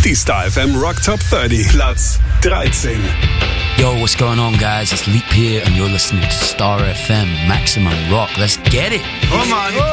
Die Star FM Rock Top 30, Platz 13. Yo, what's going on, guys? It's Leap here, and you're listening to Star FM Maximum Rock. Let's get it. Come on.